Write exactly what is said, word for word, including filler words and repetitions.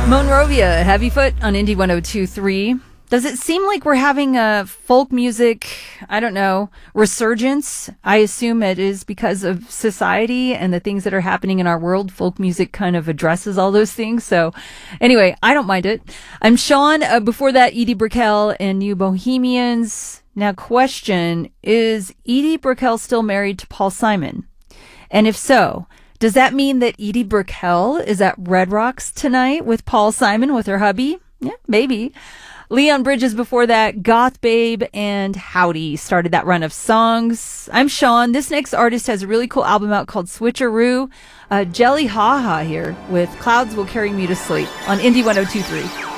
Monrovia, Heavyfoot on Indie one oh two point three. Does it seem like we're having a folk music, I don't know, resurgence? I assume it is because of society and the things that are happening in our world. Folk music kind of addresses all those things. So anyway, I don't mind it. I'm Sean. Uh, before that, Edie Brickell and New Bohemians. Now, question, is Edie Brickell still married to Paul Simon? And if so, does that mean that Edie Brickell is at Red Rocks tonight with Paul Simon with her hubby? Yeah, maybe. Leon Bridges before that, Goth Babe and Howdy started that run of songs. I'm Sean. This next artist has a really cool album out called Switcheroo. Uh, Jelly Ha Ha here with Clouds Will Carry Me to Sleep on Indie one oh two point three.